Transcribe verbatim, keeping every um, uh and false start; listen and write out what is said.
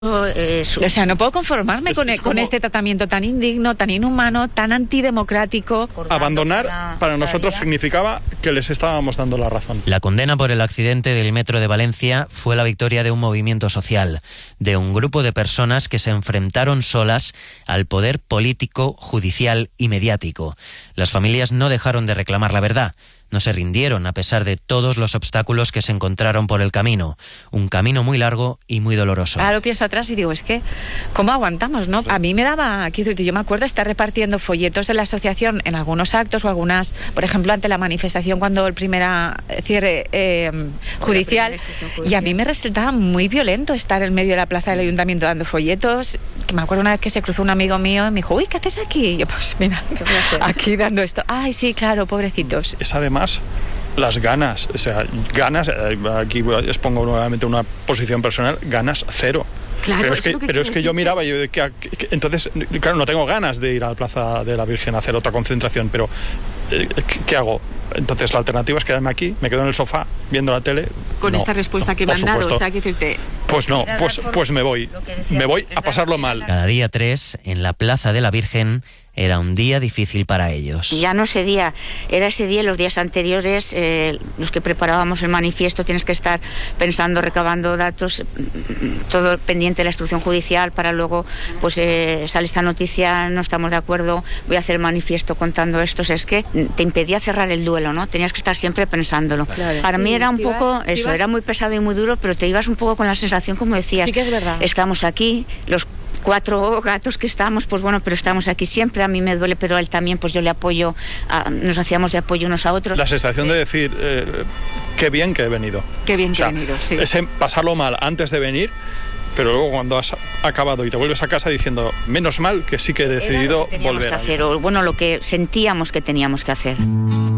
Eh, su... O sea, no puedo conformarme es, con, es con como... este tratamiento tan indigno, tan inhumano, tan antidemocrático. Abandonar para nosotros significaba que les estábamos dando la razón. La condena por el accidente del metro de Valencia fue la victoria de un movimiento social, de un grupo de personas que se enfrentaron solas al poder político, judicial y mediático. Las familias no dejaron de reclamar la verdad. No se rindieron a pesar de todos los obstáculos que se encontraron por el camino. Un camino muy largo y muy doloroso. Ahora lo pienso atrás y digo, es que, ¿cómo aguantamos, no? A mí me daba, yo me acuerdo estar repartiendo folletos de la asociación en algunos actos o algunas, por ejemplo, ante la manifestación cuando el primer cierre eh, judicial, y a mí me resultaba muy violento estar en medio de la plaza del ayuntamiento dando folletos. Que me acuerdo una vez que se cruzó un amigo mío y me dijo, uy, ¿qué haces aquí? Y yo, pues mira, aquí dando esto. Ay, sí, claro, pobrecitos. Es además las ganas, o sea, ganas, aquí expongo nuevamente una posición personal, ganas cero. Claro, pero es que, es que pero es que yo miraba y yo, que, que, entonces, claro, no tengo ganas de ir a la Plaza de la Virgen a hacer otra concentración, pero ¿qué, qué hago? Entonces la alternativa es quedarme aquí, me quedo en el sofá viendo la tele. Con no, esta respuesta no, que me han dado, supuesto. o sea, que decirte... Pues no, pues, pues me voy, me voy a pasarlo mal. Cada día tres, en la Plaza de la Virgen, era un día difícil para ellos. Ya no ese día, era ese día y los días anteriores, eh, los que preparábamos el manifiesto, tienes que estar pensando, recabando datos, todo pendiente de la instrucción judicial para luego, pues eh, sale esta noticia, no estamos de acuerdo, voy a hacer el manifiesto contando esto. O sea, es que te impedía cerrar el duelo, ¿no? Tenías que estar siempre pensándolo. Claro. Para sí, mí era un poco ibas, eso, ibas... era muy pesado y muy duro, pero te ibas un poco con la sensación, como decías, sí que es verdad. Estamos aquí, los cuatro gatos que estamos, pues bueno, pero estamos aquí siempre, a mí me duele, pero a él también, pues yo le apoyo, a, nos hacíamos de apoyo unos a otros. La sensación sí. de decir, eh, qué bien que he venido. Qué bien o sea, que he venido, sí. Ese pasarlo mal antes de venir, pero luego cuando has acabado y te vuelves a casa diciendo, menos mal que sí que he decidido Era lo que teníamos volver que hacer, o bueno, lo que sentíamos que teníamos que hacer.